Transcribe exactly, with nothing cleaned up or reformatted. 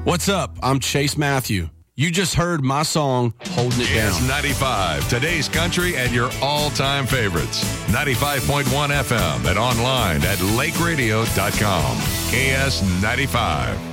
What's up? I'm Chase Matthew. You just heard my song, Holding It K S Down. ninety-five, today's country and your all-time favorites. ninety-five point one F M and online at lake radio dot com. K S ninety-five.